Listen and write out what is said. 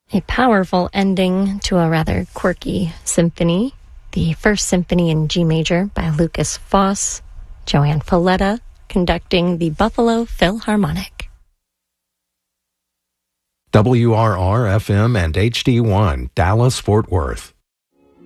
A powerful ending to a rather quirky symphony. The First Symphony in G Major by Lukas Foss, Joanne Falletta conducting the Buffalo Philharmonic. WRR-FM and HD1, Dallas, Fort Worth.